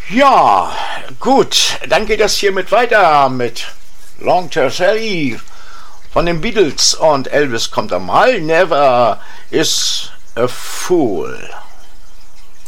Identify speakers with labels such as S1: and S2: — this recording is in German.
S1: Ja, gut, dann geht das hiermit weiter mit Long Term Sally von den Beatles und Elvis kommt am Hall. Never is a Fool.